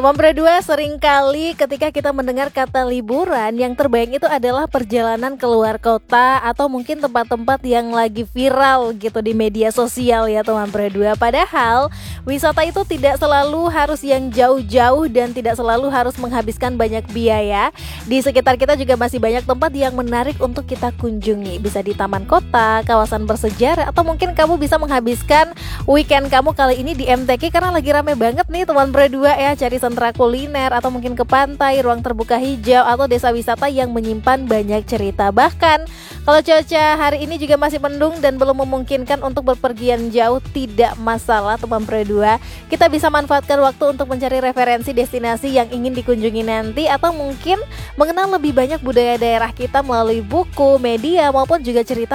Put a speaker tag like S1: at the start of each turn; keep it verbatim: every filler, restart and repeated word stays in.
S1: Teman berdua, seringkali ketika kita mendengar kata liburan, yang terbayang itu adalah perjalanan keluar kota atau mungkin tempat-tempat yang lagi viral gitu di media sosial ya teman berdua. Padahal wisata itu tidak selalu harus yang jauh-jauh dan tidak selalu harus menghabiskan banyak biaya. Di sekitar kita juga masih banyak tempat yang menarik untuk kita kunjungi. Bisa di taman kota, kawasan bersejarah, atau mungkin kamu bisa menghabiskan weekend kamu kali ini di M T Q karena lagi rame banget nih teman berdua ya, cari sentra kuliner atau mungkin ke pantai, ruang terbuka hijau atau desa wisata yang menyimpan banyak cerita. Bahkan kalau cuaca hari ini juga masih mendung dan belum memungkinkan untuk berpergian jauh, tidak masalah teman berdua. Kita bisa manfaatkan waktu untuk mencari referensi destinasi yang ingin dikunjungi nanti, atau mungkin mengenal lebih banyak budaya daerah kita melalui buku, media maupun juga cerita